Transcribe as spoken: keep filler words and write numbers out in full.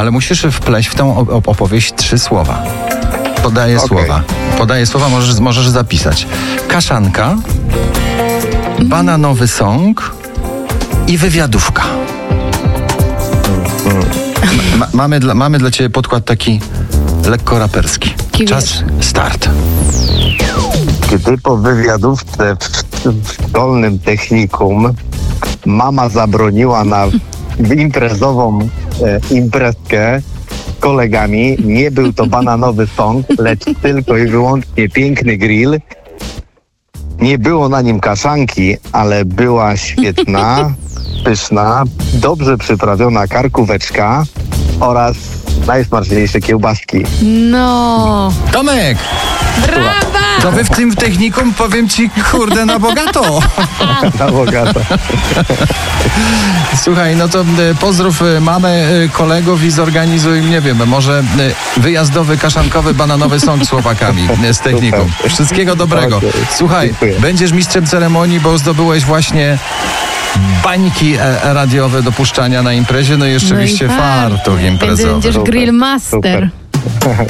ale musisz wpleść w tą op- opowieść trzy słowa. Podaję Okej. słowa. Podaję słowa, możesz, możesz zapisać. Kaszanka, bananowy song i wywiadówka. Ma, mamy, dla, mamy dla ciebie podkład taki lekko raperski. Kim Czas, start. Gdy po wywiadówce w, w szkolnym technikum mama zabroniła na imprezową e, imprezkę z kolegami, nie był to bananowy song, lecz tylko i wyłącznie piękny grill. Nie było na nim kaszanki, ale była świetna, pyszna, dobrze przyprawiona karkóweczka oraz najsmaczniejsze kiełbaski. No, Tomek! brawa! To wy w tym technikum, powiem ci, kurde, na bogato. Na bogato. Słuchaj, no to e, pozdrów e, mamę, e, kolegów i zorganizuj, nie wiem, może e, wyjazdowy, kaszankowy, bananowy song z chłopakami e, z technikum. Wszystkiego dobrego. Okej, Słuchaj, dziękuję. będziesz mistrzem ceremonii, bo zdobyłeś właśnie bańki e, radiowe do puszczania na imprezie, no i No i oczywiście fartuch imprezowy. Będziesz Super, grill master. super.